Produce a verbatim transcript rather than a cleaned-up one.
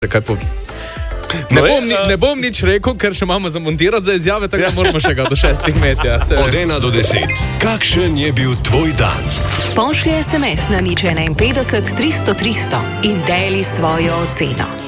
Kaj po... Ne bom, ni, ne bom nič rekel, ker še imamo zamontirati za izjave, tako da moramo še ga do šestih imeti. Ja. Od ena do deset. Kakšen je bil tvoj dan? Pošlji es em es na nič ena pet tristo tristo in deli svojo oceno.